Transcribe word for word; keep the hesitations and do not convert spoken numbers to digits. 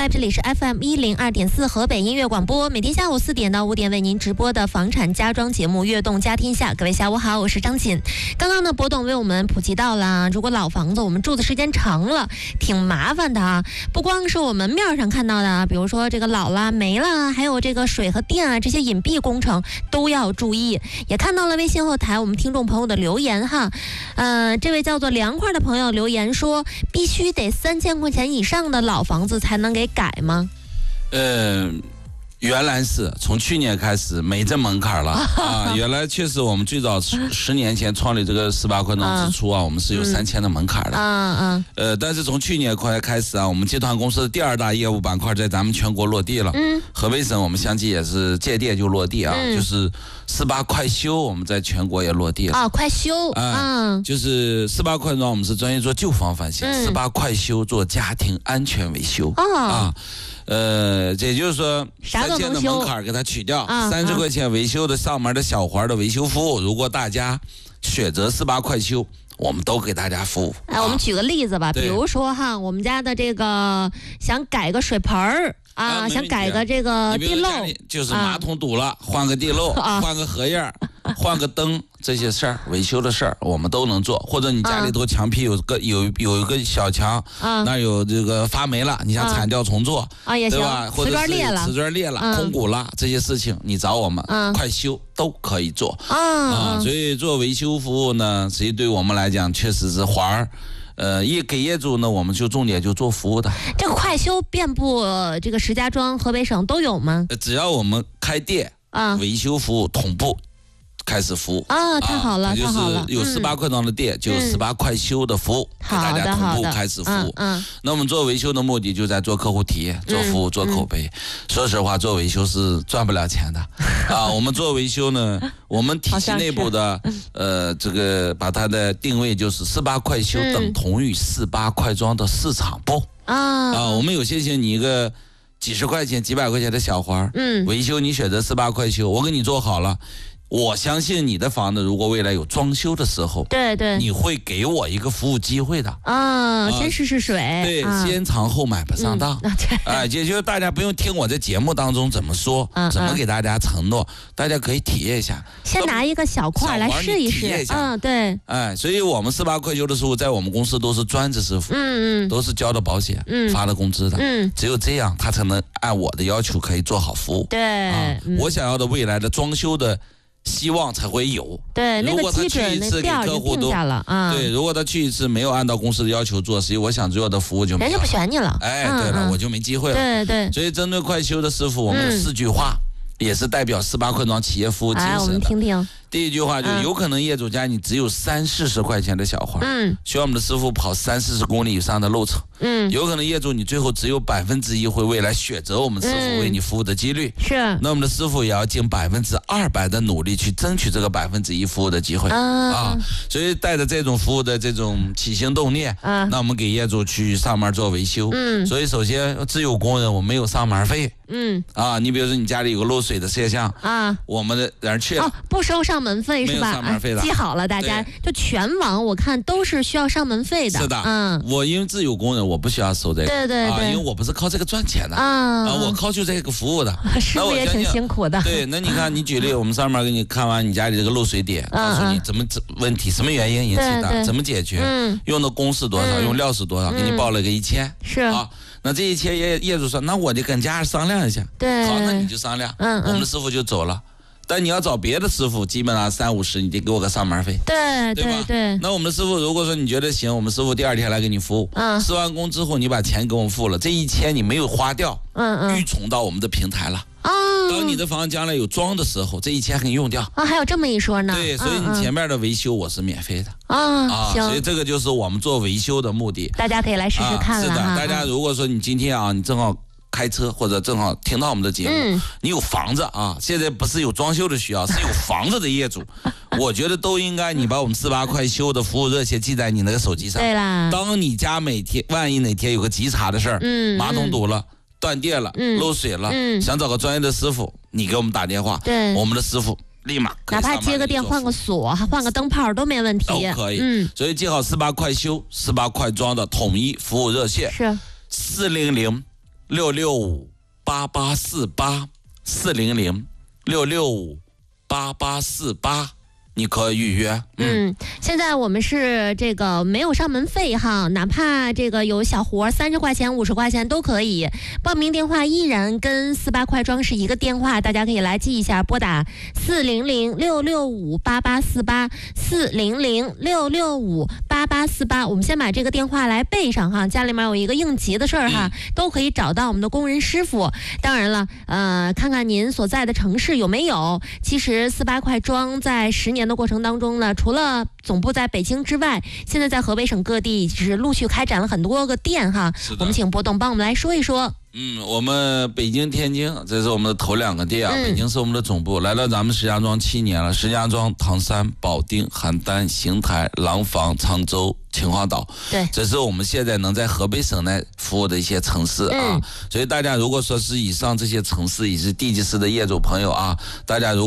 来，这里是 F M 一零二点四河北音乐广播，每天下午四点到五点为您直播的房产家装节目《悦动家天下》。各位下午好，我是张锦。刚刚呢，博董为我们普及到了，如果老房子我们住的时间长了，挺麻烦的啊。不光是我们面上看到的啊，比如说这个老了、没了，还有这个水和电啊这些隐蔽工程都要注意。也看到了微信后台我们听众朋友的留言哈，呃，这位叫做凉快的朋友留言说，必须得三千块钱以上的老房子才能给改吗？ 呃，原来是从去年开始没这门槛了啊。原来确实我们最早十年前创立这个十八块装之初啊，我们是有三千的门槛的。嗯嗯。呃，但是从去年快开始啊，我们集团公司的第二大业务板块在咱们全国落地了。嗯。河北省我们相继也是借店就落地啊，嗯、就是十八快修我们在全国也落地了。 啊，快修。 嗯。就是十八快装我们是专业做旧房翻新，十八快修做家庭安全维修。哦。啊。呃，也就是说，三千的门槛给它取掉，三十块钱维修的上门的小环的维修服务，如果大家选择十八快修，我们都给大家服务。 哎，我们举个例子吧，比如说哈，我们家的这个想改个水盆儿啊，想改个这个地漏， 就是马桶堵了，换个地漏，换个荷叶，换个灯。这些事儿维修的事儿我们都能做，或者你家里头墙皮有个有有一个小墙，啊、那有这个发霉了，你想铲掉重做啊，也行， 对吧？或者是瓷砖裂了、嗯、空鼓了，这些事情你找我们、嗯、快修都可以做啊、啊。所以做维修服务呢，实际对我们来讲确实是环儿。呃，业给业主呢，我们就重点就做服务的。 这个快修遍布、呃、这个石家庄、河北省都有吗？ 只要我们开店，啊，维修服务同步。开始服务啊，太好了，太好了！ 就是有十八块装的店，就有十八快修的服务，给大家同步开始服务。嗯，那我们做维修的目的就在做客户体验、做服务、做口碑。说实话，做维修是赚不了钱的啊。我们做维修呢，我们体系内部的呃，这个把它的定位就是十八快修等同于十八快装的市场部啊啊。我们有些些你一个几十块钱、几百块钱的小环，嗯，维修你选择十八快修，我给你做好了。我相信你的房子如果未来有装修的时候， 对对， 你会给我一个服务机会的啊，先试试水， 对，啊、先尝后买不上当，哎、嗯，也就是大家不用听我在节目当中怎么说，嗯、怎么给大家承诺，嗯、大家可以体验一下， 先拿一个小块来试一试，嗯，对， 哎，所以我们十八快修的师傅在我们公司都是专职师傅，嗯嗯，都是交的保险，嗯，发了工资的，嗯，只有这样他才能按我的要求可以做好服务， 对， 啊，嗯、我想要的未来的装修的。希望才会有。 对， 如果他去一次给客户都了、嗯、 对，如果他去一次没有按照公司的要求做，实际我想做的服务就没有， 人家不选你了。 哎，对了，嗯、我就没机会了。 对对。 所以针对快修的师傅，我们有四句话，嗯、也是代表十八快装企业服务精神的。 哎，我们听听。 第一句话就是有可能业主家你只有三四十块钱的小花，嗯，需要我们的师傅跑三四十公里以上的路程，嗯，有可能业主你最后只有百分之一会未来选择我们师傅为你服务的几率，是、嗯，那我们的师傅也要尽百分之二百的努力去争取这个百分之一服务的机会、嗯、啊，所以带着这种服务的这种起心动念，嗯，那我们给业主去上门做维修，嗯，所以首先自有工人我没有上门费，嗯，啊，你比如说你家里有个漏水的摄像啊，我们的人去了、 哦、不收上门费是吧？ 上门费的、 记好了，大家就全网我看都是需要上门费的。 是的，嗯，我因为自有工人，我不需要收这个， 对对对、 啊，因为我不是靠这个赚钱的啊，啊，我靠就这个服务的， 师傅也挺辛苦的。 对，那你看，你举例，我们上面给你看完你家里这个漏水点，告诉你怎么问题，什么原因引起的，怎么解决，嗯，用的工是多少，用料是多少，给你报了个一千，是啊。那这一千业业主说，那我得跟家人商量一下，对，好，那你就商量，嗯，我们的师傅就走了。但你要找别的师傅，基本上三五十，你得给我个上门费， 对对吧？ 对对。 那我们的师傅如果说你觉得行，我们师傅第二天来给你服务，嗯，施完工之后你把钱给我们付了，这一千你没有花掉，嗯嗯，预存到我们的平台了。啊、哦，当你的房将来有装的时候，这一千给你用掉啊，还有这么一说呢。 对，所以你前面的维修我是免费的啊、嗯、啊，行， 所以这个就是我们做维修的目的。 大家可以来试试看了、啊、 是的，大家如果说你今天啊，你正好开车或者正好听到我们的节目、嗯、你有房子啊，现在不是有装修的需要，是有房子的业主我觉得都应该你把我们四八快修的服务热线记在你那个手机上。 对啦， 当你家每天万一哪天有个急茬的事儿、嗯、马桶堵了、嗯、断电了、嗯、漏水了、嗯、想找个专业的师傅，你给我们打电话，对，我们的师傅立马哪怕接个电换个锁换个灯泡都没问题， 都可以。嗯，所以记好四八快修四八快装的统一服务热线是四零零六六五八八四八四零零六六五八八四八。你可以预约。 嗯, 嗯，现在我们是这个没有上门费哈，哪怕这个有小活，三十块钱、五十块钱都可以。报名电话依然跟四八快装是一个电话，大家可以来记一下，拨打四零零六六五八八四八四零零六六五八八四八。我们先把这个电话来背上哈，家里面有一个应急的事儿哈、嗯，都可以找到我们的工人师傅。当然了，呃，看看您所在的城市有没有。其实四八快装在十年的过程当中呢，除了总部在北京之外，现在在河北省各地是陆续开展了很多个店哈。我们请波动帮我们来说一说。 嗯，我们北京、天津，这是我们的头两个店啊。嗯、北京是我们的总部，来到咱们石家庄七年了。石家庄、唐山、保定、邯郸、邢台、廊坊、常州、秦皇岛， 对， 这是我们现在能在河北省内服务的一些城市啊。嗯、所以大家如果说是以上这些城市，也是地级市的业主朋友啊，大家如